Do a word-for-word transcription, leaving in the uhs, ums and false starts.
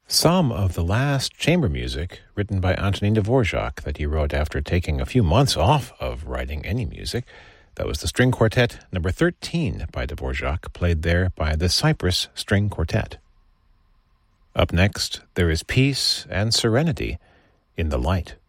Some of the last chamber music written by Antonin Dvorak that he wrote after taking a few months off of writing any music. That was the String Quartet number thirteen by Dvorak, played there by the Cyprus String Quartet. Up next, there is Peace and Serenity in the Light.